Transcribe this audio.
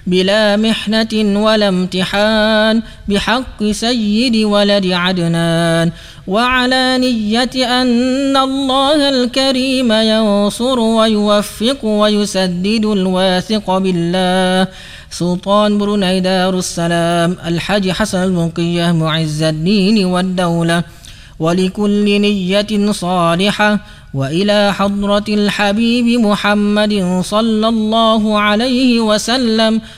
بلا محنة ولا امتحان بحق سيد ولد عدنان، وعلى نية أن الله الكريم ينصر ويوفق ويسدد الواثق بالله سلطان بروناي دار السلام الحاج حسن المنقية معز الدين والدولة، ولكل نية صالحة، وإلى حضرة الحبيب محمد صلى الله عليه وسلم